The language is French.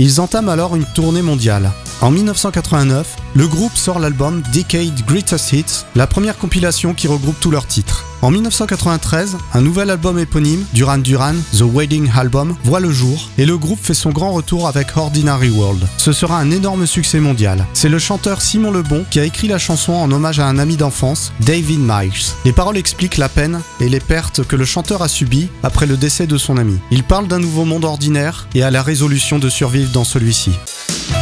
Ils entament alors une tournée mondiale. En 1989, le groupe sort l'album Decade Greatest Hits, la première compilation qui regroupe tous leurs titres. En 1993, un nouvel album éponyme, Duran Duran, The Wedding Album, voit le jour et le groupe fait son grand retour avec Ordinary World. Ce sera un énorme succès mondial. C'est le chanteur Simon Le Bon qui a écrit la chanson en hommage à un ami d'enfance, David Miles. Les paroles expliquent la peine et les pertes que le chanteur a subies après le décès de son ami. Il parle d'un nouveau monde ordinaire et à la résolution de survivre dans celui-ci.